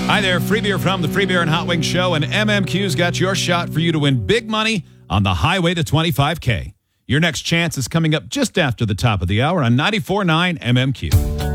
Hi there, Free Beer from the Free Beer and Hot Wings Show, and MMQ's got your shot for you to win big money on the highway to 25K. Your next chance is coming up just after the top of the hour on 94.9 MMQ.